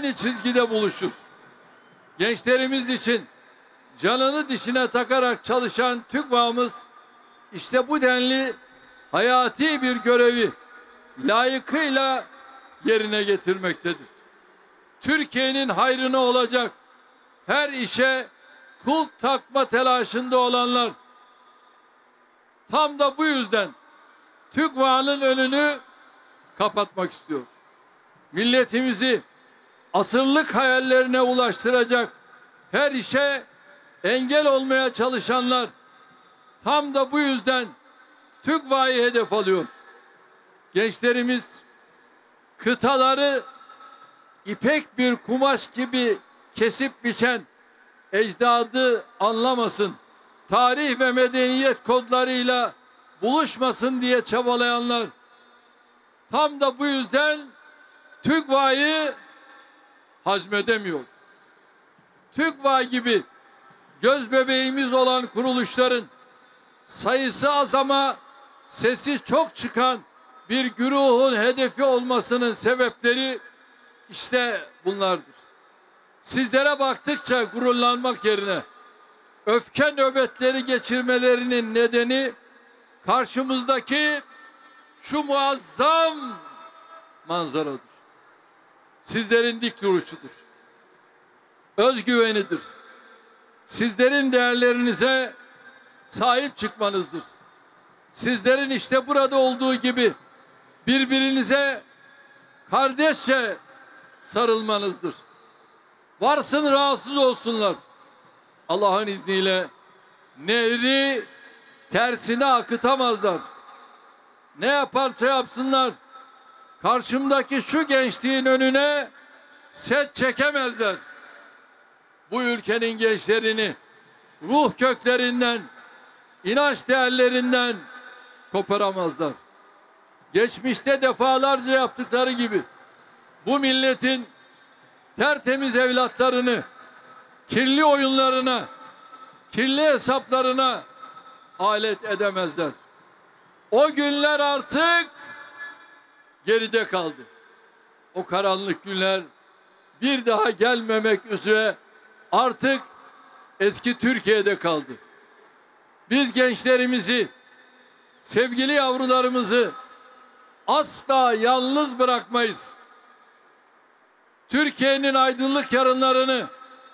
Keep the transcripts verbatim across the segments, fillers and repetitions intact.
aynı çizgide buluşur. Gençlerimiz için canını dişine takarak çalışan TÜGVA'mız işte bu denli hayati bir görevi layıkıyla yerine getirmektedir. Türkiye'nin hayrına olacak her işe kulp takma telaşında olanlar tam da bu yüzden TÜGVA'nın önünü kapatmak istiyor. Milletimizi asırlık hayallerine ulaştıracak her işe engel olmaya çalışanlar tam da bu yüzden TÜGVA'yı hedef alıyor. Gençlerimiz kıtaları ipek bir kumaş gibi kesip biçen ecdadı anlamasın, tarih ve medeniyet kodlarıyla buluşmasın diye çabalayanlar tam da bu yüzden TÜGVA'yı hazmedemiyor. TÜGVA gibi göz bebeğimiz olan kuruluşların sayısı az ama sesi çok çıkan bir güruhun hedefi olmasının sebepleri işte bunlardır. Sizlere baktıkça gururlanmak yerine öfke nöbetleri geçirmelerinin nedeni karşımızdaki şu muazzam manzaradır. Sizlerin dik duruşudur. Özgüvenidir. Sizlerin değerlerinize sahip çıkmanızdır. Sizlerin işte burada olduğu gibi birbirinize kardeşçe sarılmanızdır. Varsın rahatsız olsunlar. Allah'ın izniyle nehri tersine akıtamazlar. Ne yaparsa yapsınlar karşımdaki şu gençliğin önüne set çekemezler. Bu ülkenin gençlerini ruh köklerinden, inanç değerlerinden koparamazlar. Geçmişte defalarca yaptıkları gibi bu milletin tertemiz evlatlarını kirli oyunlarına, kirli hesaplarına alet edemezler. O günler artık geride kaldı. O karanlık günler bir daha gelmemek üzere artık eski Türkiye'de kaldı. Biz gençlerimizi, sevgili yavrularımızı asla yalnız bırakmayız. Türkiye'nin aydınlık yarınlarını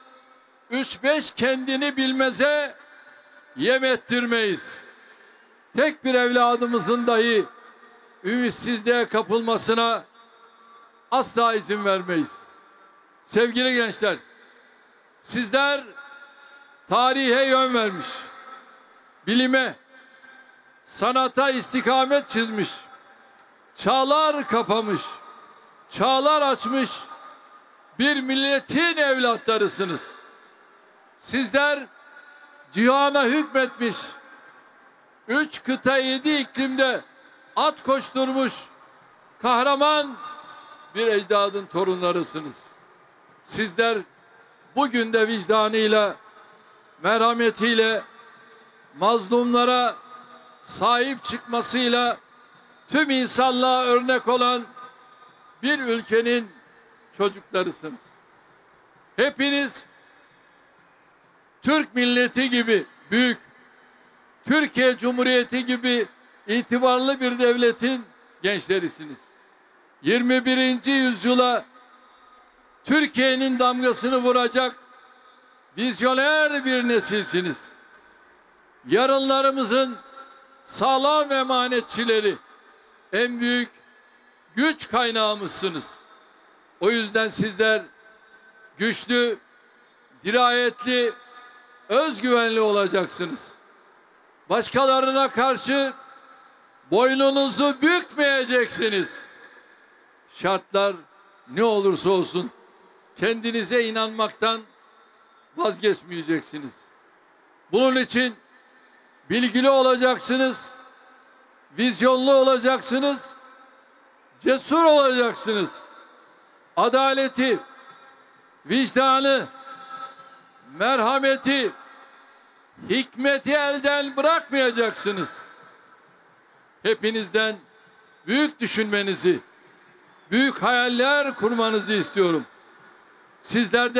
üç beş kendini bilmeze yem ettirmeyiz. Tek bir evladımızın dahi ümitsizliğe kapılmasına asla izin vermeyiz. Sevgili gençler, sizler tarihe yön vermiş, bilime, sanata istikamet çizmiş, çağlar kapamış, çağlar açmış bir milletin evlatlarısınız. Sizler cihana hükmetmiş, üç kıta yedi iklimde at koşturmuş kahraman bir ecdadın torunlarısınız. Sizler bugün de vicdanıyla, merhametiyle, mazlumlara sahip çıkmasıyla tüm insanlığa örnek olan bir ülkenin çocuklarısınız. Hepiniz Türk milleti gibi büyük, Türkiye Cumhuriyeti gibi itibarlı bir devletin gençlerisiniz. yirmi birinci yüzyıla Türkiye'nin damgasını vuracak vizyoner bir nesilsiniz. Yarınlarımızın sağlam emanetçileri, en büyük güç kaynağımızsınız. O yüzden sizler güçlü, dirayetli, özgüvenli olacaksınız. Başkalarına karşı boynunuzu bükmeyeceksiniz. Şartlar ne olursa olsun kendinize inanmaktan vazgeçmeyeceksiniz. Bunun için bilgili olacaksınız, vizyonlu olacaksınız, cesur olacaksınız. Adaleti, vicdanı, merhameti, hikmeti elden bırakmayacaksınız. Hepinizden büyük düşünmenizi, büyük hayaller kurmanızı istiyorum. Sizler de